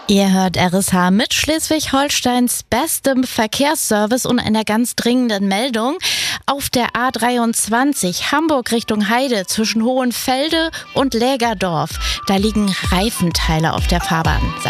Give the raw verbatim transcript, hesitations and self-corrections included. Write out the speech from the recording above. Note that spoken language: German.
Ihr hört R S H mit Schleswig-Holsteins bestem Verkehrsservice und einer ganz dringenden Meldung. Auf der A dreiundzwanzig Hamburg Richtung Heide zwischen Hohenfelde und Lägerdorf. Da liegen Reifenteile auf der Fahrbahn.